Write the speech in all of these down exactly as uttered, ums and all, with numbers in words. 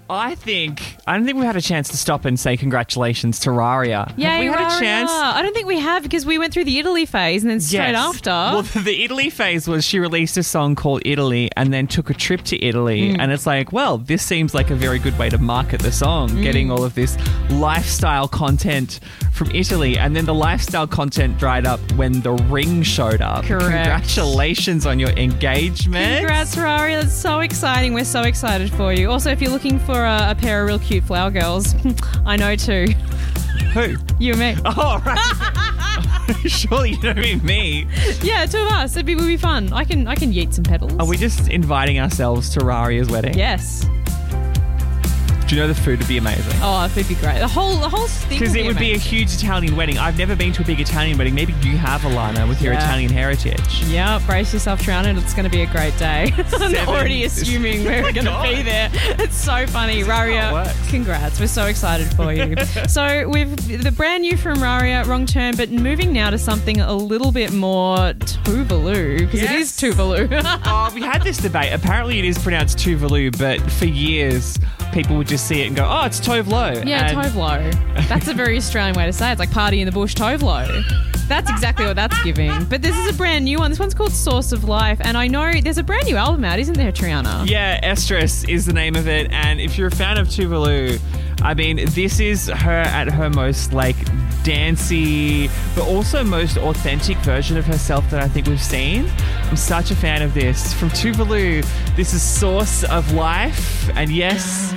I think I don't think we had a chance to stop and say congratulations to Raria. Yeah, have we had Raria. a chance? I don't think we have because we went through the Italy phase and then straight Yes. after. Well, the Italy phase was she released a song called Italy and then took a trip to Italy. Mm. And it's like, well, this seems like a very good way to market the song, Mm. getting all of this lifestyle content from Italy. And then the lifestyle content dried up when The Ring showed up. Correct. Congratulations on your engagement. Congrats, Raria. That's so exciting. We're so excited for you. Also, if you're looking for a, a pair of real cute flower girls, I know too. Who? You and me. Oh, right. Surely you don't mean me. Yeah, two of us. It'd be, would be fun. I can I can yeet some petals. Are we just inviting ourselves to Raria's wedding? Yes. Do you know the food would be amazing? Oh, it'd be great. The whole the whole thing. Because would it be would be a amazing. huge Italian wedding. I've never been to a big Italian wedding. Maybe you have, Alana, with your Yeah. Italian heritage. Yeah, brace yourself, Triana. It's going to be a great day. I'm Seven- already assuming we're my going to God. be there. It's so funny. This is how it Raria, works. congrats. We're so excited for you. So we've the brand new from Raria, Wrong Turn, but moving now to something a little bit more Tuvalu, because it is Yes. Tuvalu. Oh, we had this debate. Apparently it is pronounced Tuvalu, but for years people would just see it and go, oh, it's Tovlo. Yeah, And Tovlo. That's a very Australian way to say it. It's like party in the bush, Tovlo. That's exactly what that's giving. But this is a brand new one. This one's called Source of Life. And I know there's a brand new album out, isn't there, Triana? Yeah, Estrus is the name of it. And if you're a fan of Tuvalu, I mean, this is her at her most, like, dancey, but also most authentic version of herself that I think we've seen. I'm such a fan of this. From Tuvalu, this is Source of Life. And yes,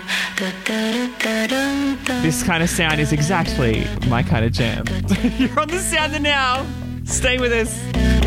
this kind of sound is exactly my kind of jam. You're on the Sounder now. Stay with us.